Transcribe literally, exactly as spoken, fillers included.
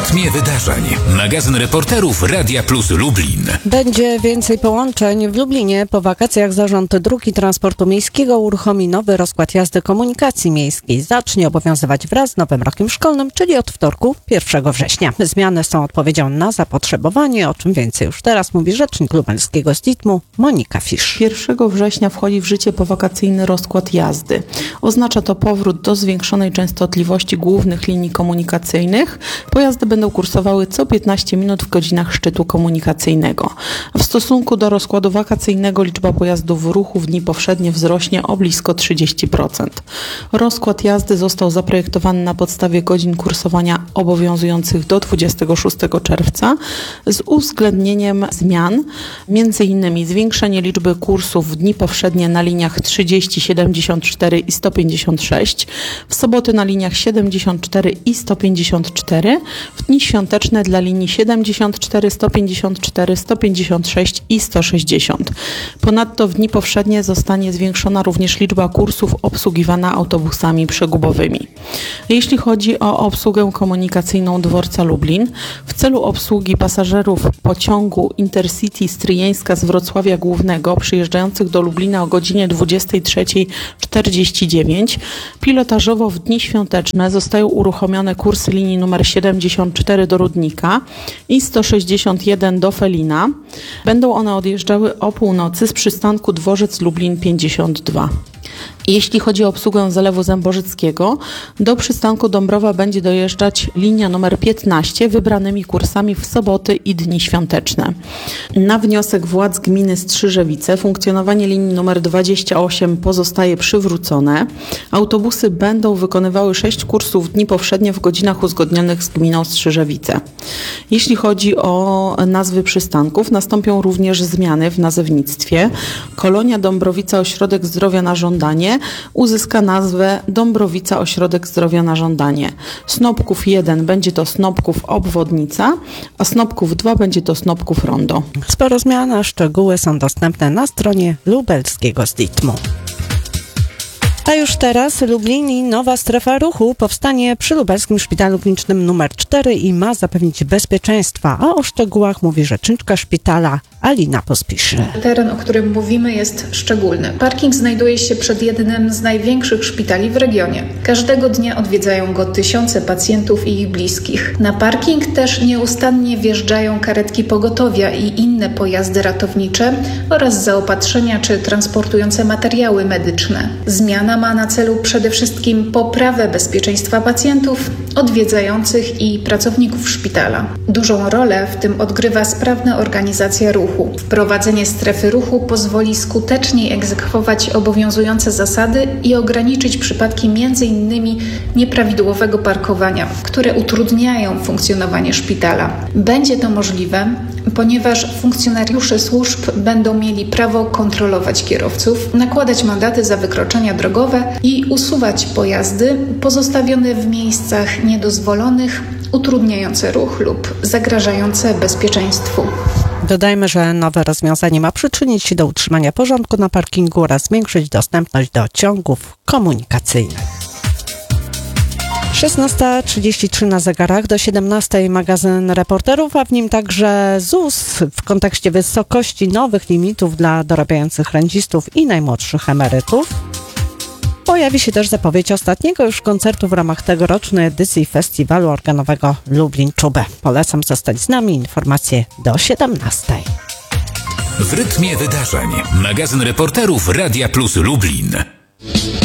rytmie wydarzeń. Magazyn reporterów Radia Plus Lublin. Będzie więcej połączeń. W Lublinie po wakacjach Zarząd Dróg i Transportu Miejskiego uruchomi nowy rozkład jazdy komunikacji miejskiej. Zacznie obowiązywać wraz z nowym rokiem szkolnym, czyli od wtorku, pierwszego września. Zmiany są odpowiedzią na zapotrzebowanie, o czym więcej już teraz mówi rzecznik lubelskiego S D I T M-u Monika Fisz. pierwszego września wchodzi w życie powakacyjny rozkład jazdy. Oznacza to powrót do zwiększonej częstotliwości głównych linii komunikacyjnych. Pojazdy będą kursowały co piętnaście minut w godzinach szczytu komunikacyjnego. W stosunku do rozkładu wakacyjnego liczba pojazdów w ruchu w dni powszednie wzrośnie o blisko trzydzieści procent. Rozkład jazdy został zaprojektowany na podstawie godzin kursowania obowiązujących do dwudziestego szóstego czerwca z uwzględnieniem zmian, między innymi zwiększenie liczby kursów w dni powszednie na liniach trzydzieści, siedemdziesiąt cztery i sto pięćdziesiąt sześć, w soboty na liniach siedemdziesiąt cztery i sto pięćdziesiąt cztery, w dni świąteczne dla linii siedemdziesiąt cztery, sto pięćdziesiąt cztery, sto pięćdziesiąt sześć i sto sześćdziesiąt. Ponadto w dni powszednie zostanie zwiększona również liczba kursów obsługiwana autobusami przegubowymi. Jeśli chodzi o obsługę komunikacyjną dworca Lublin, w celu obsługi pasażerów pociągu Intercity Stryjeńska z Wrocławia Głównego przyjeżdżających do Lublina o godzinie dwudziestej trzeciej czterdzieści dziewięć pilotażowo w dni świąteczne zostają uruchomione kursy linii numer siedemdziesiąt cztery do Rudnika i sto sześćdziesiąt jeden do Felina. Będą one odjeżdżały o północy z przystanku Dworzec Lublin pięćdziesiąt dwa. Jeśli chodzi o obsługę Zalewu Zębożyckiego, do przystanku Dąbrowa będzie dojeżdżać linia numer piętnaście wybranymi kursami w soboty i dni świąteczne. Na wniosek władz gminy Strzyżewice funkcjonowanie linii numer dwadzieścia osiem pozostaje przywrócone. Autobusy będą wykonywały sześć kursów w dni powszednie w godzinach uzgodnionych z gminą Strzyżewice. Jeśli chodzi o nazwy przystanków, nastąpią również zmiany w nazewnictwie. Kolonia Dąbrowica Ośrodek Zdrowia na żądanie uzyska nazwę Dąbrowica Ośrodek Zdrowia na żądanie. Snopków jeden będzie to Snopków Obwodnica, a Snopków dwa będzie to Snopków Rondo. Sporo zmian, a szczegóły są dostępne na stronie lubelskiego S D I T M-u. A już teraz Lublin i nowa strefa ruchu powstanie przy Lubelskim Szpitalu Klinicznym numer cztery i ma zapewnić bezpieczeństwa, a o szczegółach mówi rzeczniczka szpitala Alina Pospiszy. Teren, o którym mówimy, jest szczególny. Parking znajduje się przed jednym z największych szpitali w regionie. Każdego dnia odwiedzają go tysiące pacjentów i ich bliskich. Na parking też nieustannie wjeżdżają karetki pogotowia i inne pojazdy ratownicze oraz zaopatrzenia czy transportujące materiały medyczne. Zmiana ma na celu przede wszystkim poprawę bezpieczeństwa pacjentów, odwiedzających i pracowników szpitala. Dużą rolę w tym odgrywa sprawna organizacja ruchu. Wprowadzenie strefy ruchu pozwoli skuteczniej egzekwować obowiązujące zasady i ograniczyć przypadki między innymi nieprawidłowego parkowania, które utrudniają funkcjonowanie szpitala. Będzie to możliwe, ponieważ funkcjonariusze służb będą mieli prawo kontrolować kierowców, nakładać mandaty za wykroczenia drogowe i usuwać pojazdy pozostawione w miejscach niedozwolonych, utrudniające ruch lub zagrażające bezpieczeństwu. Dodajmy, że nowe rozwiązanie ma przyczynić się do utrzymania porządku na parkingu oraz zwiększyć dostępność do ciągów komunikacyjnych. szesnasta trzydzieści trzy na zegarach, do siedemnastej magazyn reporterów, a w nim także Z U S w kontekście wysokości nowych limitów dla dorabiających rencistów i najmłodszych emerytów. Pojawi się też zapowiedź ostatniego już koncertu w ramach tegorocznej edycji festiwalu organowego Lublin Czubę. Polecam zostać z nami, informacje do siedemnastej. W rytmie wydarzeń. Magazyn reporterów Radia Plus Lublin.